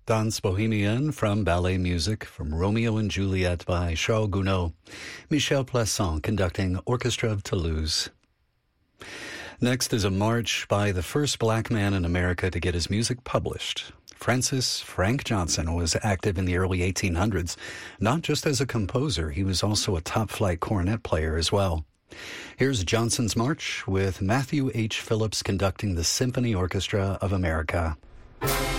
Danse Bohemienne from ballet music from Romeo and Juliet by Charles Gounod. Michel Plassans conducting Orchestra of Toulouse. Next is a march by the first black man in America to get his music published. Francis Frank Johnson was active in the early 1800s. Not just as a composer, he was also a top-flight cornet player as well. Here's Johnson's March with Matthew H. Phillips conducting the Symphony Orchestra of America.